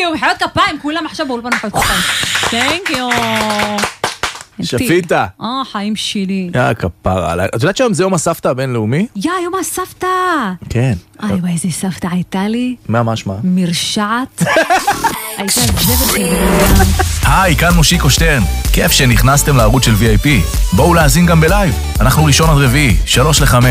יו, מחיאות כפיים, כולם עכשיו באולפן מחיאות כפיים. Thank you. שפיטה. חיים שלי. כפרה עליי. את יודעת שהיום זה יום הסבתא הבינלאומי? יום הסבתא. כן. וואי, איזה סבתא הייתה לי. מה משמע? מרשעת. הייתה זבת כבדה. היי, כאן מושיקו שטרן. כיף שנכנסתם לערוץ של VIP. בואו להאזין גם בלייב. אנחנו ראשון עד רביעי, 3-5.